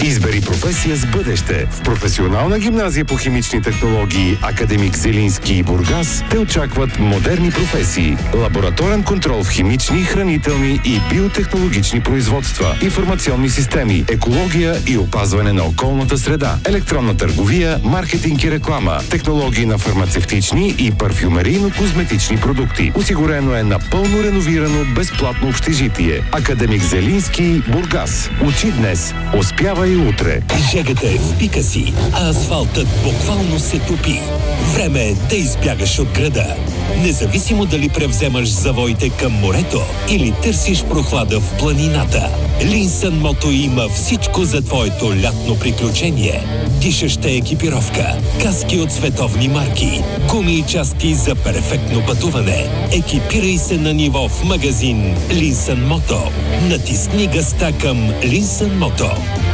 Избери професия с бъдеще. В професионална гимназия по химични технологии Академик Зелински и Бургас те очакват модерни професии. Лабораторен контрол в химични, хранителни и биотехнологични производства, информационни системи, екология и опазване на околната среда, електронна търговия, маркетинг и реклама, технологии на фармацевтични и парфюмерийно-козметични продукти. Осигурено е напълно реновирано безплатно общежитие. Академик Зелински, Бургас. Учи днес, успявай утре. Жегата е в пика си, а асфалтът буквално се топи. Време е да избягаш от града. Независимо дали превземаш завоите към морето или търсиш прохлада в планината, Линсън Мото има всичко за твоето лятно приключение. Дишаща екипировка, каски от световни марки, гуми и части за перфектно пътуване. Екипирай се на ниво в магазин Линсън Мото. Натисни гъста към Линсън Мото.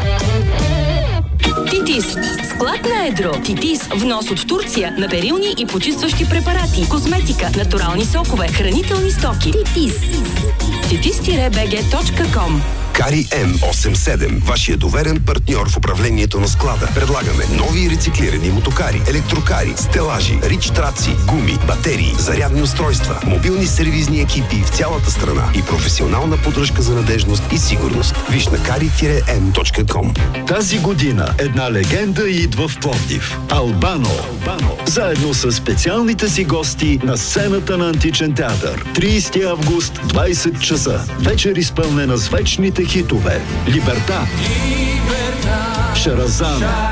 Титис. Склад на едро. Титис. Внос от Турция на перилни и почистващи препарати, козметика, натурални сокове, хранителни стоки. Титис. titis-bg.com. Кари М87, вашия доверен партньор в управлението на склада. Предлагаме нови рециклирани мотокари, електрокари, стелажи, рич траци, гуми, батерии, зарядни устройства, мобилни сервизни екипи в цялата страна и професионална поддръжка за надежност и сигурност. Виж на kari-m.com. Тази година една легенда идва в Пловдив. Албано. Заедно с специалните си гости на сцената на Античен театър. 30 август, 20 часа. Вечер изпълнена с вечните хитове. Либерта. Шаразана.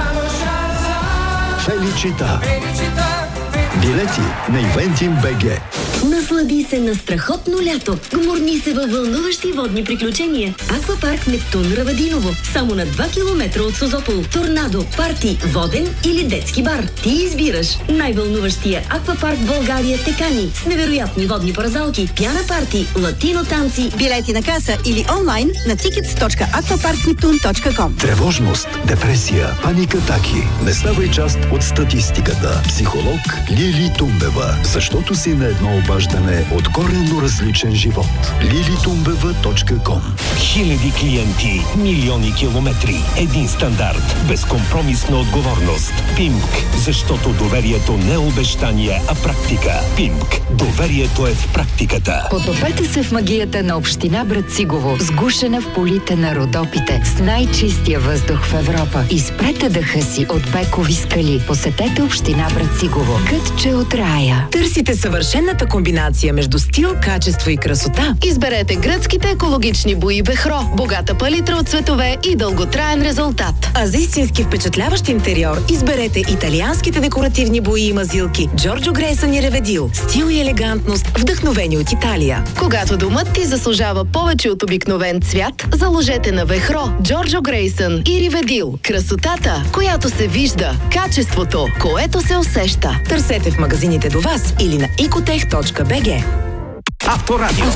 Феличита. Билети на Eventim.bg. Наслади се на страхотно лято. Гмурни се във вълнуващи водни приключения. Аквапарк Нептун Равадиново. Само на 2 км от Созопол. Торнадо, парти, воден или детски бар. Ти избираш. Най-вълнуващия аквапарк в България те кани. С невероятни водни паразалки, пяна парти, латино танци. Билети на каса или онлайн на tickets.aquaparkneptune.com. Тревожност, депресия, паникатаки. Не ставай част от статистиката. Психолог Лили Тумбева. Защото си на едно обаждане от коренно различен живот. lilitumбева.com. Хиляди клиенти, милиони километри, един стандарт, безкомпромисна отговорност. Пимк, защото доверието не е обещание, а практика. Пимк, доверието е в практиката. Потопете се в магията на община Брацигово, сгушена в полите на Родопите, с най-чистия въздух в Европа. Изпрете дъха си от бекови скали. Посетете община Брацигово. Кътче от рая. Търсите съвършената комбинация между стил, качество и красота? Изберете гръцките екологични бои Бехро. Богата палитра от цветове и дълготраен резултат. А за истински впечатляващ интериор изберете италианските декоративни бои и мазилки Джорджо Грейсън и Реведил. Стил и елегантност, вдъхновени от Италия. Когато домът ти заслужава повече от обикновен цвят, заложете на Вехро, Джорджо Грейсън и Риведил. Красотата, която се вижда. Качеството, което се усеща. Търсете в магазините до вас или на ecotech.bg. Авторадио.